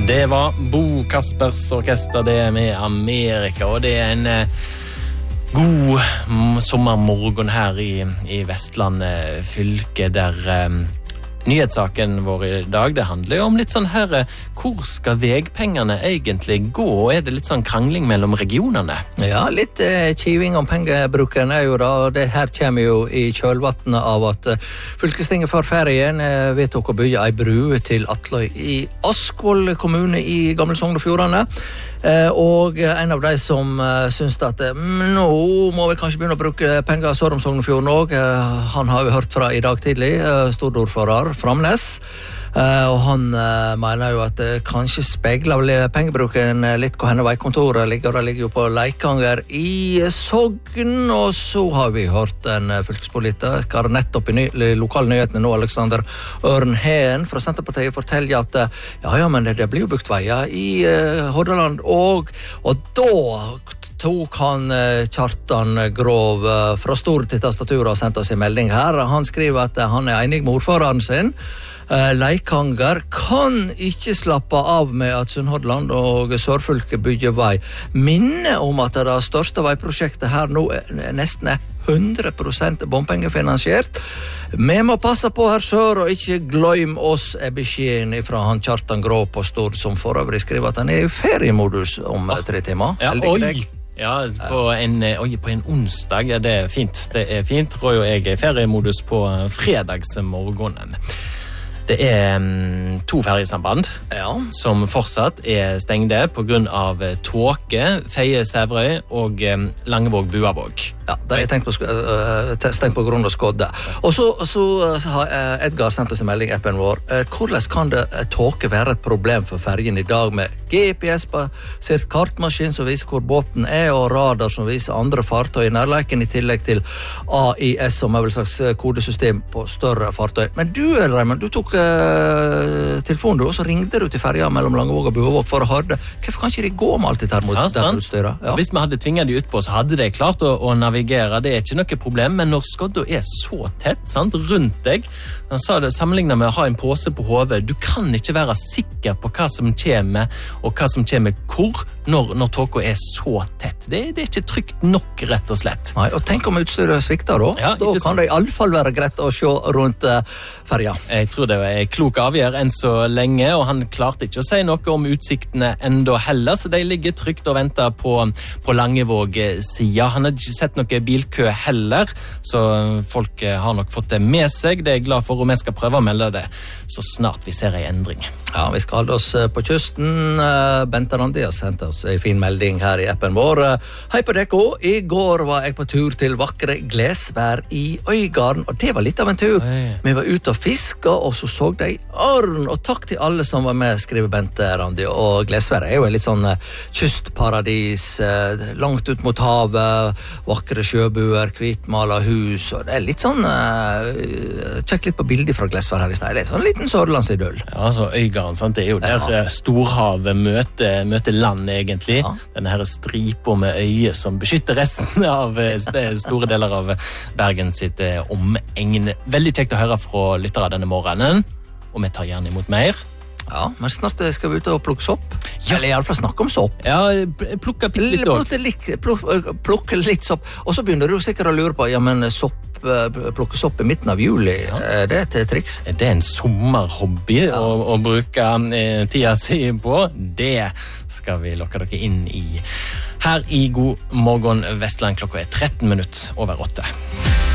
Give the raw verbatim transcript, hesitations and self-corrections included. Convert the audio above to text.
Det var Bo Kaspers orkester, det er med Amerika, og det er en eh, god sommermorgen her i, i Vestland eh, fylke, der eh, nyhetssaken vår i dag, det handler jo om litt sånn her, hvor skal vegpengene egentlig gå, og er det litt sånn krangling mellom regionene? Ja, litt eh, kiving om pengebruken er jo da, og det her kommer jo i kjølvattnet av at eh, fylkestinget for ferien eh, vedtok å bygge ei bru til Atløy i Askvoll kommune i Gamle Sogn og Fjordane, eh, og en av de som eh, synes at eh, nå må vi kanskje begynne å bruke penger sør om Sogn og Fjorden også, eh, han har vi hørt fra i dag tidlig, eh, stordordfører Framnes, uh, og han uh, mener jo at uh, kanskje spegler pengebruken uh, litt hvor henne veikontoret ligger, og det ligger jo på Leikanger i Sogn, og så har vi hørt en uh, fylkespolitiker nettopp i ny lokale nyhetene nå, Alexander Ørnheen fra Senterpartiet forteller at uh, ja, ja, men det, det blir jo bukt veier i uh, Hordaland, og, og da tok han uh, Kjartan Grov uh, fra Stord til tastaturet og sendte oss en melding her. Han skriver at uh, han er enig med ordføreren sin. Uh, Leikanger kan ikke slappe av med at Sunnhordland og Sørfylke bygger vei. Minne om at det største veiprosjektet her nå er nesten hundre prosent bompengefinansiert. Vi må passe på her sør, og ikke gløym oss, er beskjeden fra han Kjartan Grov på Stord, som for øvrig skriver at han er i feriemodus om ah. tre timer. Ja, oi! Ja, på en, oi, på en onsdag, ja, det er fint. Det er fint. Roy og jeg er i feriemodus på fredagsmorgenen. Det er um, to ferjesamband ja. Som fortsatt er stengde på grunn av tåke, Feie Sævrøy og um, Langevåg-Buavåg. Ja, det er tenkt på, uh, stengt på grunn av skodde. Og så, så, så har uh, Edgar sendt oss en melding i appen vår. Uh, hvordan kan det uh, tåke være et problem for fergen i dag med G P S-basert kartmaskin som viser hvor båten er, og radar som viser andre fartøy i nærleiken, i tillegg til A I S, som er vel slags kodesystem på større fartøy. Men du, Raymond, du tok telefonen, og så ringte du til ferja mellom Langevåg og Buavåg for å høre det. Hvorfor kan ikke de gå med alt dette her mot ja, dette utstyret? Ja. Hvis vi hadde tvinget de ut på, så hadde de klart å, å navigere. Det er ikke noe problem, men når skodda er så tett, sant, rundt deg, han sa det sammenlignet med å ha en pose på hodet, du kan ikke være sikker på hva som kommer, og hva som kommer hvor, når, når tåka er så tett. Det, det er ikke trygt nok, rett og slett. Nei, og tenk om utstyret svikter da. Ja, da kan det i alle fall være greit å se rundt uh, ferja. Jeg tror det er klok avgjør enn så lenge, og han klarte ikke å si noe om utsiktene enda heller, så de ligger trygt og venter på, på Langevåg-sida. Han hadde ikke sett noe bilkø heller, så folk har nok fått det med seg. Det er jeg glad for, og vi skal prøve å melde det så snart vi ser en endring. Ja, vi skal holde oss på kysten. Bente Randi har sendt oss en fin melding her i appen vår. Hei på dere, i går var jeg på tur til vakre Glesvær i Øygarden, og det var litt av en tur. Oi. Vi var ute og fiska, og så så de ørn, og takk til alle som var med, skriver Bente Randi. Og Glesvær er jo en litt sånn kystparadis, langt ut mot havet, vakre sjøbuer, hvitmala hus, og det er litt sånn, sjekk litt på bilder fra Glesvær her i stedet, det er sånn en liten sørlandsidyll. Ja, så Øygarden, sant? Det er jo der ja. Storhavet møter, møter land egentlig, ja. Denne her stripa med øye som beskytter resten av store deler av Bergen sitt omegn. Veldig kjekt å høre fra lyttere denne morgenen, og vi tar gjerne imot mer. Ja, men snart skal vi ut og plukke sopp. Ja. Eller i alle fall snakke om sopp. Ja, plukke litt også. Plukke, plukke litt sopp. Og så begynner du sikkert å lure på, ja, men sopp, plukke sopp i midten av juli, ja. Det er et triks. Det er en sommerhobby ja. å, å bruke eh, tida si på. Det skal vi lokke dere inn i. Her i God morgen Vestland, klokka er tretten minutter over åtte.